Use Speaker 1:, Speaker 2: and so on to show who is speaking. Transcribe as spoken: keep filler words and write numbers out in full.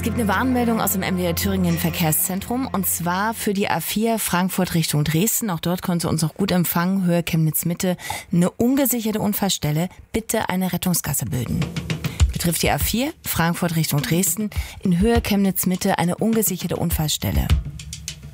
Speaker 1: Es gibt eine Warnmeldung aus dem M D R Thüringen Verkehrszentrum und zwar für die A vier Frankfurt Richtung Dresden. Auch dort konnte uns auch gut empfangen, Höhe Chemnitz Mitte, eine ungesicherte Unfallstelle. Bitte eine Rettungsgasse bilden. Betrifft die A vier Frankfurt Richtung Dresden, in Höhe Chemnitz Mitte eine ungesicherte Unfallstelle.